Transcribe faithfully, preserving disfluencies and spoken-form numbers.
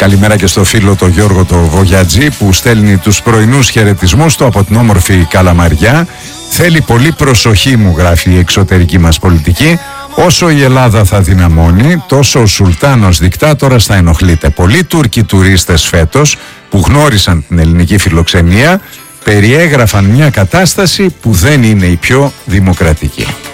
Καλημέρα και στο φίλο το Γιώργο το Βογιατζή που στέλνει τους πρωινούς χαιρετισμούς του από την όμορφη Καλαμαριά. Θέλει πολύ προσοχή, μου γράφει, η εξωτερική μας πολιτική. Όσο η Ελλάδα θα δυναμώνει, τόσο ο Σουλτάνος δικτάτορας θα ενοχλείται. Πολλοί Τούρκοι τουρίστες φέτος που γνώρισαν την ελληνική φιλοξενία περιέγραφαν μια κατάσταση που δεν είναι η πιο δημοκρατική.